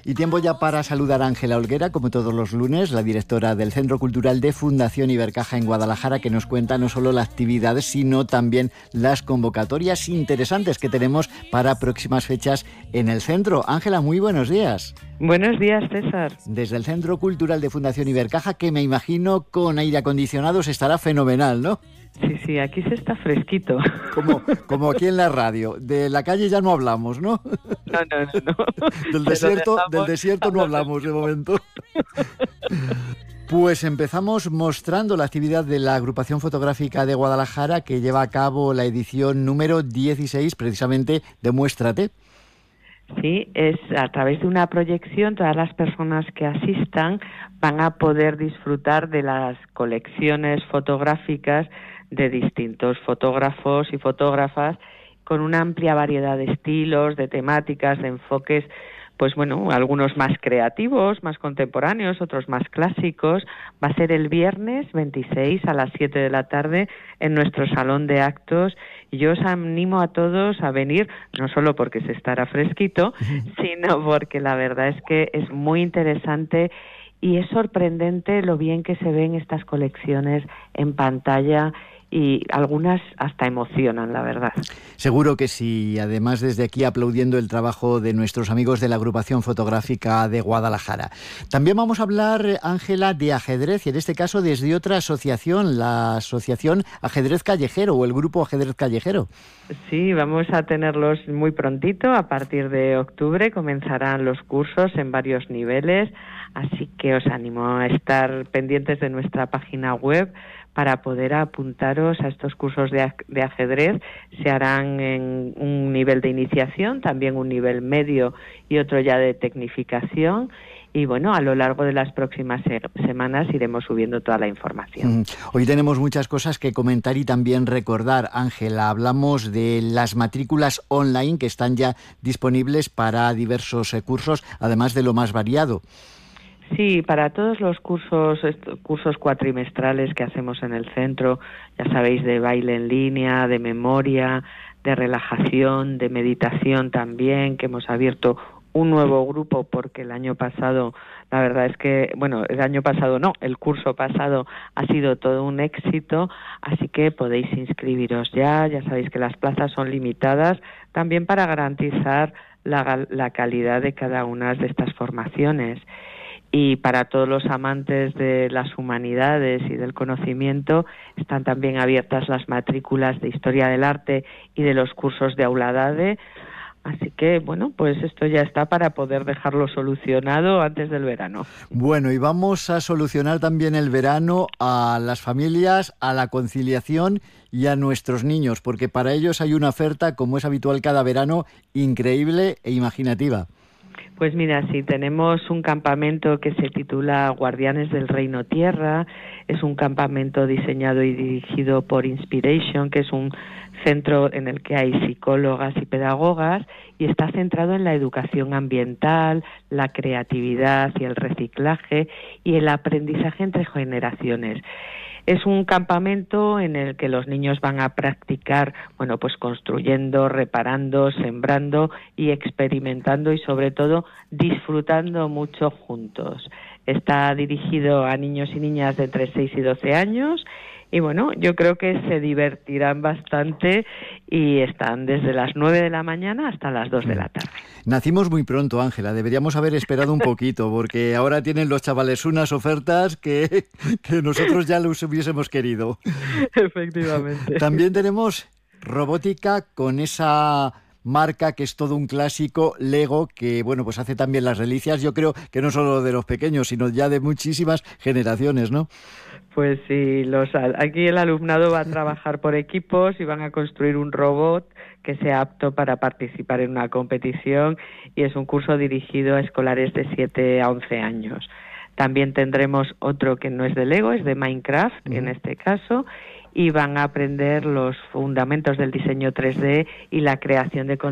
Y tiempo ya para saludar a Ángela Olguera, como todos los lunes, la directora del Centro Cultural de Fundación Ibercaja en Guadalajara, que nos cuenta no solo la actividad, sino también las convocatorias interesantes que tenemos para próximas fechas en el centro. Ángela, muy buenos días. Buenos días, César. Desde el Centro Cultural de Fundación Ibercaja, que me imagino con aire acondicionado estará fenomenal, ¿no? Sí, aquí se está fresquito. Como aquí en la radio. De la calle ya no hablamos, ¿no? No. Del desierto no hablamos de momento. Pues empezamos mostrando la actividad de la Agrupación Fotográfica de Guadalajara, que lleva a cabo la edición número 16, precisamente, de Muéstrate. Sí, es a través de una proyección, todas las personas que asistan van a poder disfrutar de las colecciones fotográficas de distintos fotógrafos y fotógrafas con una amplia variedad de estilos, de temáticas, de enfoques, pues bueno, algunos más creativos, más contemporáneos, otros más clásicos. Va a ser el viernes 26 a las 7 de la tarde en nuestro salón de actos y yo os animo a todos a venir, no solo porque se estará fresquito, sino porque la verdad es que es muy interesante y es sorprendente lo bien que se ven estas colecciones en pantalla y algunas hasta emocionan, la verdad. Seguro que sí, además desde aquí aplaudiendo el trabajo de nuestros amigos de la Agrupación Fotográfica de Guadalajara. También vamos a hablar, Ángela, de ajedrez y en este caso desde otra asociación, la Asociación Ajedrez Callejero o el Grupo Ajedrez Callejero. Sí, vamos a tenerlos muy prontito, a partir de octubre comenzarán los cursos en varios niveles, así que os animo a estar pendientes de nuestra página web para poder apuntaros a estos cursos de ajedrez. Se harán en un nivel de iniciación, también un nivel medio y otro ya de tecnificación. Y bueno, a lo largo de las próximas semanas iremos subiendo toda la información. Hoy tenemos muchas cosas que comentar y también recordar, Ángela. Hablamos de las matrículas online que están ya disponibles para diversos cursos, además de lo más variado. Sí, para todos los cursos cuatrimestrales que hacemos en el centro, ya sabéis, de baile en línea, de memoria, de relajación, de meditación también, que hemos abierto un nuevo grupo porque el año pasado, la verdad es que, el curso pasado ha sido todo un éxito, así que podéis inscribiros ya sabéis que las plazas son limitadas, también para garantizar la calidad de cada una de estas formaciones. Y para todos los amantes de las humanidades y del conocimiento están también abiertas las matrículas de Historia del Arte y de los cursos de Auladade. Así que, bueno, pues esto ya está para poder dejarlo solucionado antes del verano. Bueno, y vamos a solucionar también el verano a las familias, a la conciliación y a nuestros niños, porque para ellos hay una oferta, como es habitual cada verano, increíble e imaginativa. Pues mira, sí, tenemos un campamento que se titula Guardianes del Reino Tierra. Es un campamento diseñado y dirigido por Inspiration, que es un centro en el que hay psicólogas y pedagogas y está centrado en la educación ambiental, la creatividad y el reciclaje y el aprendizaje entre generaciones. Es un campamento en el que los niños van a practicar, bueno, pues construyendo, reparando, sembrando y experimentando y sobre todo disfrutando mucho juntos. Está dirigido a niños y niñas de entre 6 y 12 años y bueno, yo creo que se divertirán bastante y están desde las 9 de la mañana hasta las 2 de la tarde. Nacimos muy pronto, Ángela, deberíamos haber esperado un poquito, porque ahora tienen los chavales unas ofertas que nosotros ya los hubiésemos querido. Efectivamente. También tenemos robótica con esa marca que es todo un clásico, Lego, que bueno, pues hace también las delicias, yo creo que no solo de los pequeños, sino ya de muchísimas generaciones, ¿no? Pues sí, aquí el alumnado va a trabajar por equipos y van a construir un robot que sea apto para participar en una competición y es un curso dirigido a escolares de 7 a 11 años. También tendremos otro que no es de Lego, es de Minecraft en este caso, y van a aprender los fundamentos del diseño 3D y la creación de